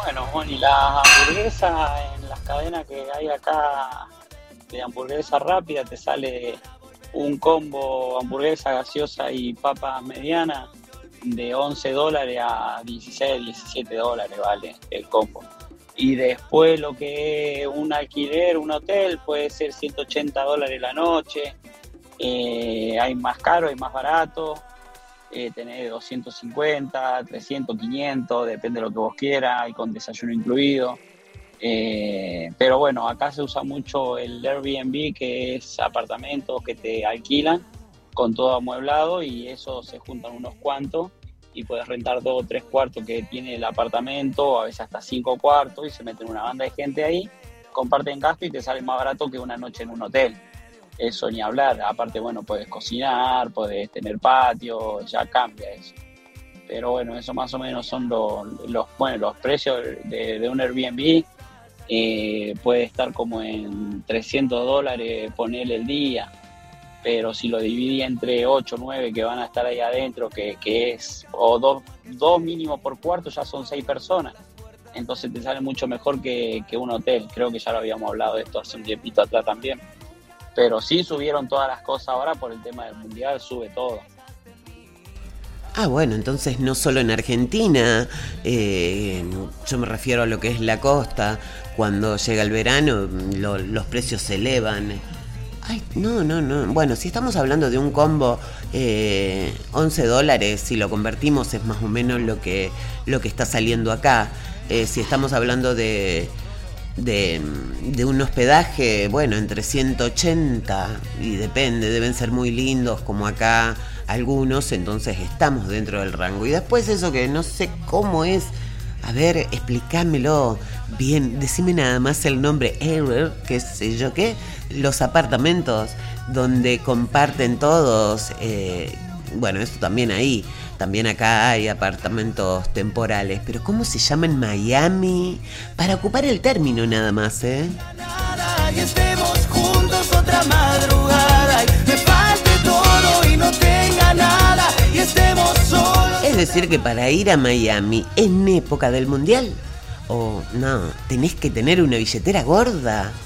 Bueno, y las hamburguesas en las cadenas que hay acá de hamburguesa rápida te sale un combo hamburguesa gaseosa y papas medianas de $11 a 16, $17, vale el combo. Y después lo que es un alquiler, un hotel, puede ser $180 la noche. Hay más caro, hay más barato. Tenés 250, 300, 500, depende de lo que vos quieras, hay con desayuno incluido. Pero bueno, acá se usa mucho el Airbnb, que es apartamentos que te alquilan con todo amueblado y eso se juntan unos cuantos y puedes rentar 2 o 3 cuartos que tiene el apartamento, o a veces hasta 5 cuartos, y se meten una banda de gente ahí, comparten gasto y te sale más barato que una noche en un hotel. Eso ni hablar, aparte bueno, puedes cocinar, puedes tener patio, ya cambia eso. Pero bueno, eso más o menos son los precios de un Airbnb. Puede estar como en $300 ponerle el día, pero si lo dividí entre 8 o 9 que van a estar ahí adentro, que es, o dos mínimo por cuarto, ya son 6 personas. Entonces te sale mucho mejor que un hotel. Creo que ya lo habíamos hablado de esto hace un tiempito atrás también. Pero sí subieron todas las cosas ahora por el tema del mundial, sube todo. Ah, bueno, entonces no solo en Argentina, yo me refiero a lo que es la costa, cuando llega el verano los precios se elevan. Ay, no. Bueno, si estamos hablando de un combo, $11, si lo convertimos es más o menos lo que está saliendo acá. Si estamos hablando de un hospedaje, bueno, entre 180 y depende, deben ser muy lindos como acá algunos, entonces estamos dentro del rango. Y después eso que no sé cómo es, a ver, explícamelo bien, decime nada más el nombre, qué sé yo qué, los apartamentos donde comparten todos, bueno, eso también ahí. También acá hay apartamentos temporales, pero ¿cómo se llama en Miami? Para ocupar el término nada más, ¿eh? Y estemos juntos otra madrugada y me falte todo y no tenga nada y estemos solos. Es decir que para ir a Miami en época del mundial, no, tenés que tener una billetera gorda.